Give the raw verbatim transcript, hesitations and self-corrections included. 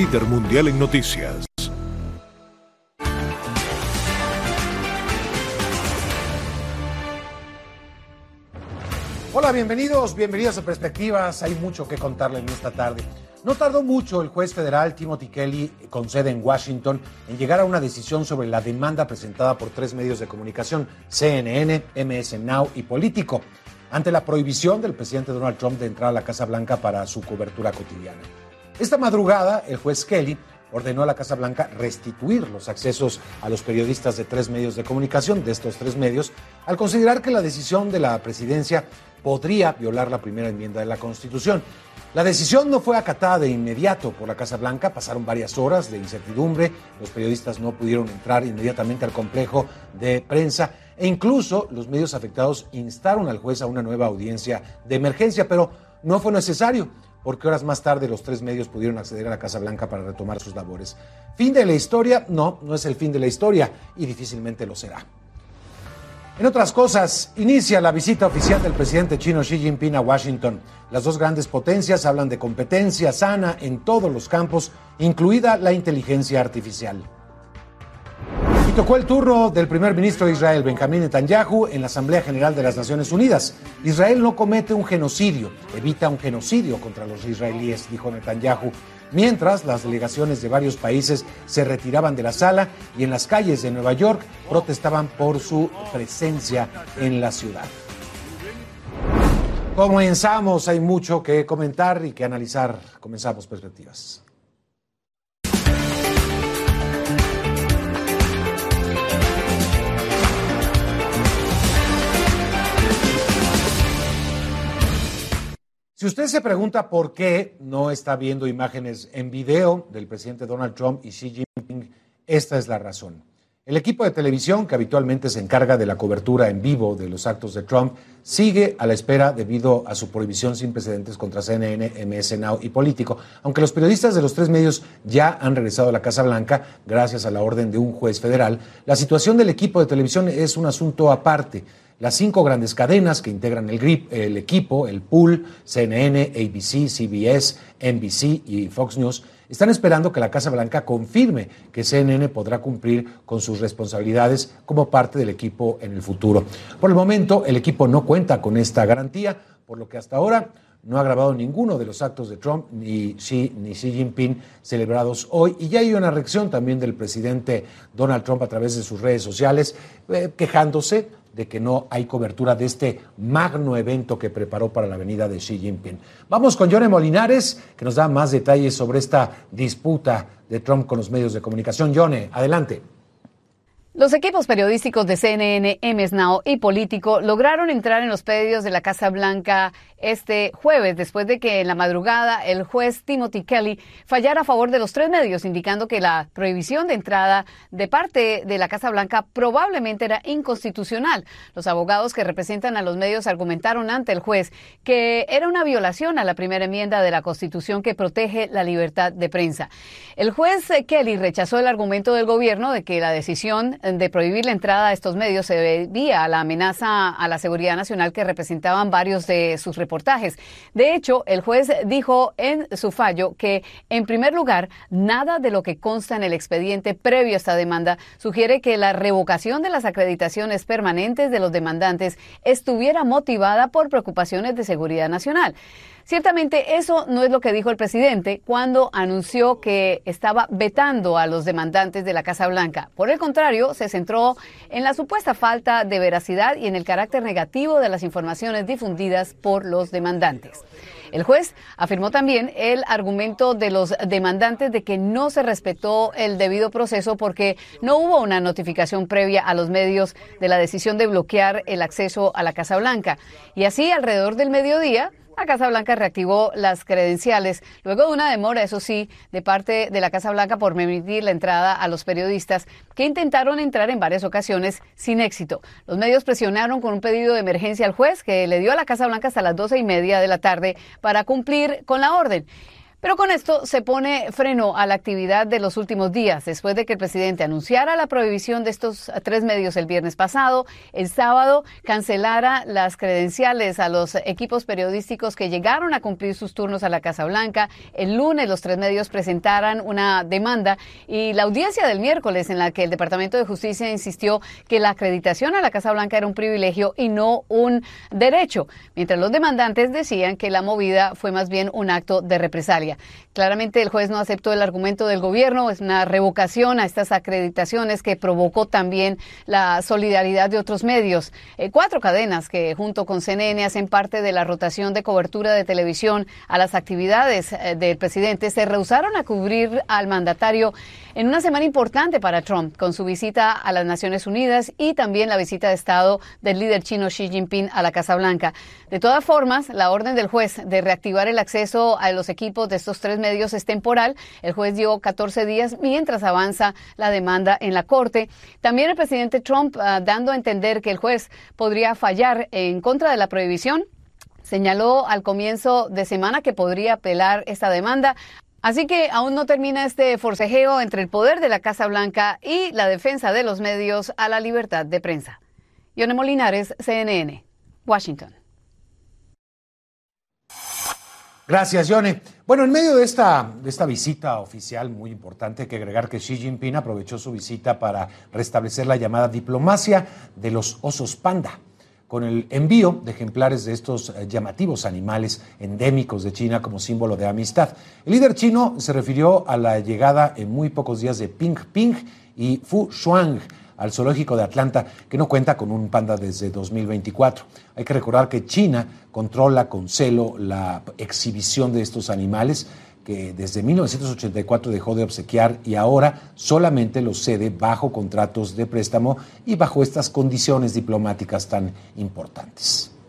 Líder mundial en noticias. Hola, bienvenidos, bienvenidos a Perspectivas. Hay mucho que contarles en esta tarde. No tardó mucho el juez federal Timothy Kelly, con sede en Washington, en llegar a una decisión sobre la demanda presentada por tres medios de comunicación, C N N, M S Now y Político, ante la prohibición del presidente Donald Trump de entrar a la Casa Blanca para su cobertura cotidiana. Esta madrugada, el juez Kelly ordenó a la Casa Blanca restituir los accesos a los periodistas de tres medios de comunicación, de estos tres medios, al considerar que la decisión de la presidencia podría violar la primera enmienda de la Constitución. La decisión no fue acatada de inmediato por la Casa Blanca, pasaron varias horas de incertidumbre, los periodistas no pudieron entrar inmediatamente al complejo de prensa e incluso los medios afectados instaron al juez a una nueva audiencia de emergencia, pero no fue necesario, porque horas más tarde los tres medios pudieron acceder a la Casa Blanca para retomar sus labores. ¿Fin de la historia? No, no es el fin de la historia y difícilmente lo será. En otras cosas, inicia la visita oficial del presidente chino Xi Jinping a Washington. Las dos grandes potencias hablan de competencia sana en todos los campos, incluida la inteligencia artificial. Y tocó el turno del primer ministro de Israel, Benjamín Netanyahu, en la Asamblea General de las Naciones Unidas. Israel no comete un genocidio, evita un genocidio contra los israelíes, dijo Netanyahu, mientras las delegaciones de varios países se retiraban de la sala y en las calles de Nueva York protestaban por su presencia en la ciudad. Comenzamos, hay mucho que comentar y que analizar. Comenzamos Perspectivas. Si usted se pregunta por qué no está viendo imágenes en video del presidente Donald Trump y Xi Jinping, esta es la razón. El equipo de televisión que habitualmente se encarga de la cobertura en vivo de los actos de Trump sigue a la espera debido a su prohibición sin precedentes contra C N N, M S Now y Político. Aunque los periodistas de los tres medios ya han regresado a la Casa Blanca gracias a la orden de un juez federal, la situación del equipo de televisión es un asunto aparte. Las cinco grandes cadenas que integran el, grip, el equipo, el pool, C N N, A B C, C B S, N B C y Fox News, están esperando que la Casa Blanca confirme que C N N podrá cumplir con sus responsabilidades como parte del equipo en el futuro. Por el momento, el equipo no cuenta con esta garantía, por lo que hasta ahora no ha grabado ninguno de los actos de Trump ni Xi, ni Xi Jinping celebrados hoy. Y ya hay una reacción también del presidente Donald Trump a través de sus redes sociales, eh, quejándose de que no hay cobertura de este magno evento que preparó para la venida de Xi Jinping. Vamos con Yone Molinares, que nos da más detalles sobre esta disputa de Trump con los medios de comunicación. Yone, adelante. Los equipos periodísticos de C N N, M S Now y Político lograron entrar en los predios de la Casa Blanca este jueves, después de que en la madrugada el juez Timothy Kelly fallara a favor de los tres medios, indicando que la prohibición de entrada de parte de la Casa Blanca probablemente era inconstitucional. Los abogados que representan a los medios argumentaron ante el juez que era una violación a la primera enmienda de la Constitución que protege la libertad de prensa. El juez Kelly rechazó el argumento del gobierno de que la decisión de prohibir la entrada a estos medios se debía a la amenaza a la seguridad nacional que representaban varios de sus reportajes. De hecho, el juez dijo en su fallo que, en primer lugar, nada de lo que consta en el expediente previo a esta demanda sugiere que la revocación de las acreditaciones permanentes de los demandantes estuviera motivada por preocupaciones de seguridad nacional. Ciertamente eso no es lo que dijo el presidente cuando anunció que estaba vetando a los demandantes de la Casa Blanca. Por el contrario, se centró en la supuesta falta de veracidad y en el carácter negativo de las informaciones difundidas por los demandantes. El juez afirmó también el argumento de los demandantes de que no se respetó el debido proceso porque no hubo una notificación previa a los medios de la decisión de bloquear el acceso a la Casa Blanca. Y así, alrededor del mediodía, la Casa Blanca reactivó las credenciales, luego de una demora, eso sí, de parte de la Casa Blanca por permitir la entrada a los periodistas que intentaron entrar en varias ocasiones sin éxito. Los medios presionaron con un pedido de emergencia al juez, que le dio a la Casa Blanca hasta las doce y media de la tarde para cumplir con la orden. Pero con esto se pone freno a la actividad de los últimos días, después de que el presidente anunciara la prohibición de estos tres medios el viernes pasado. El sábado cancelara las credenciales a los equipos periodísticos que llegaron a cumplir sus turnos a la Casa Blanca. El lunes los tres medios presentaran una demanda y la audiencia del miércoles, en la que el Departamento de Justicia insistió que la acreditación a la Casa Blanca era un privilegio y no un derecho, mientras los demandantes decían que la movida fue más bien un acto de represalia. Claramente el juez no aceptó el argumento del gobierno, es una revocación a estas acreditaciones que provocó también la solidaridad de otros medios. Eh, cuatro cadenas que junto con C N N hacen parte de la rotación de cobertura de televisión a las actividades eh, del presidente se rehusaron a cubrir al mandatario en una semana importante para Trump, con su visita a las Naciones Unidas y también la visita de Estado del líder chino Xi Jinping a la Casa Blanca. De todas formas, la orden del juez de reactivar el acceso a los equipos de estos tres medios es temporal. El juez dio catorce días mientras avanza la demanda en la Corte. También el presidente Trump, uh, dando a entender que el juez podría fallar en contra de la prohibición, señaló al comienzo de semana que podría apelar esta demanda. Así que aún no termina este forcejeo entre el poder de la Casa Blanca y la defensa de los medios a la libertad de prensa. Yone Molinares, C N N, Washington. Gracias, Yone. Bueno, en medio de esta, de esta visita oficial muy importante, hay que agregar que Xi Jinping aprovechó su visita para restablecer la llamada diplomacia de los osos panda, con el envío de ejemplares de estos llamativos animales endémicos de China como símbolo de amistad. El líder chino se refirió a la llegada en muy pocos días de Ping Ping y Fu Shuang al zoológico de Atlanta, que no cuenta con un panda desde dos mil veinticuatro. Hay que recordar que China controla con celo la exhibición de estos animales, que desde mil novecientos ochenta y cuatro dejó de obsequiar y ahora solamente los cede bajo contratos de préstamo y bajo estas condiciones diplomáticas tan importantes.